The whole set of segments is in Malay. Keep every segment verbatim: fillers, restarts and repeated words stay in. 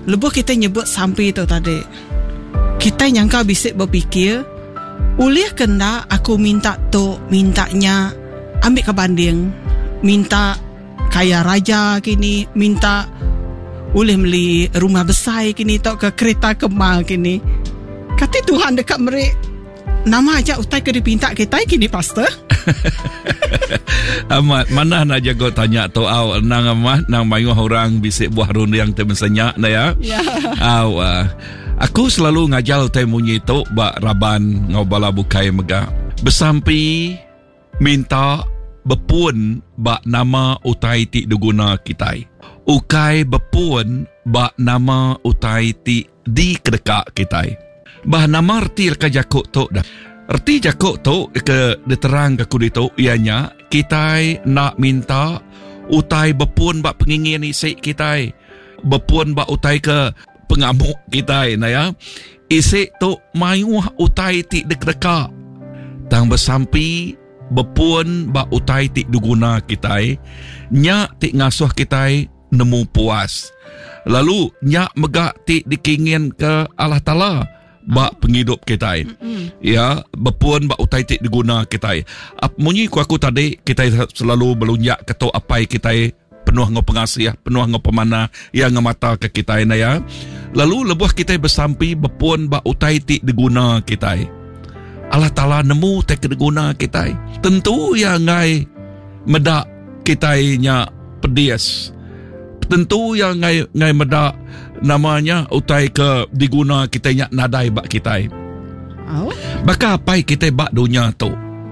lebuh kita nyebut sampai tu tadi. Kita nyangka bisik berfikir, ulih kena aku minta tu, mintanya ambil ke banding, minta kaya raja kini, minta ulih beli rumah besar kini, tok ke kereta kemal kini. Kata Tuhan dekat mereka, nama aja utai ke dipinta kita kini pastor. Amat mana nak jago tanya tu aw nang amat nang mayu orang bisik buah run yang temesanya na ya. Ya. Aw uh, aku selalu ngajal tai munyi tu ba raban ngobala bukai mega. Besampi minta bepun ba nama utai ti duguna kitai. Ukai bepun ba nama utai ti di kedekak kitai. Bah nama arti ka jakuk tu dah. Arti jakuk tu ke diterang ke kudu tu ianya kita nak minta utai bepun bak pengingin isi kita, bepun bak utai ke pengamuk kita na ya. Isi tu mayuh utai ti dek-deka tang bersampi bepun bak utai ti duguna kita, nyak ti ngasuh kita nemu puas, lalu nyak megak ti dikingin ke Allah Ta'ala bak penghidup kita. Mm-hmm. Ya, bepun bak utai tik diguna kita. Ap munyi ku aku tadi kita selalu belunjak keto apai kita penuh ngau pengasih, penuh ngau pemana yang ngamata ke kita na ya. Lalu lebuh kita bersampi bepun bak utai tik diguna kita. Allah Taala nemu tik diguna kita. Tentu ya ngai medak kita nya pedias. Tentu ya ngai ngai medak namanya utai ke diguna kita nyak nadai bak kita. Oh. Baka apa kita bak dunia tu.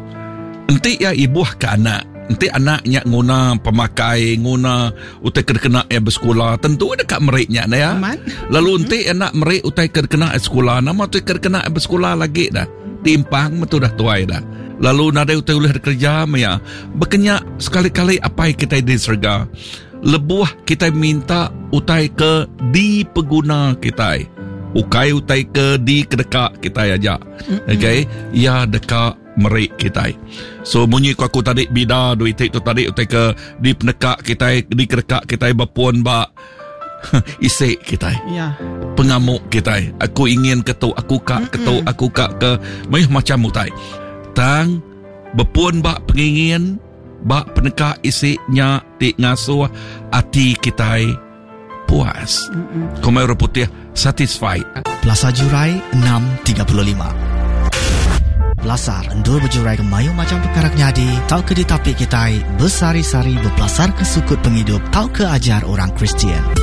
Enti ya ibuh ke anak. Enti anak nyak nguna pemakai, nguna utai kena ya bersekolah. Tentu dekat meriknya na ya. Aman. Lalu enti hmm. anak merik utai kena sekolah. Nama utai kena bersekolah lagi dah. Timpang betul dah tuai dah. Lalu nadai utai ulih kerja ya. Berkenyak sekali-kali apa kita diserga. Lebuh kita minta utai ke di peguna kita. Ukai utai ke di kedekak kita aja. Okay. Ya dekat merik kita. So bunyi ku aku tadi bida duit tu tadi utai ke di penekak kita, di kedekak kita bapun bak isi kita. Ya. Pengamuk kita. Aku ingin ketu, aku kak ketu, aku kak ke mayuh macam utai. Tang bapun bak pengingin bak penekak isinya ti ngasuh hati kita puas. Komai putih satisfied. Plaza Jurai enam tiga puluh lima. Belasar endur berjurai ke mayu macam perkara nyadi. Tau ke di tapik kita bersari-sari berpelasar ke sukut penghidup. Tau ke ajar orang Kristian.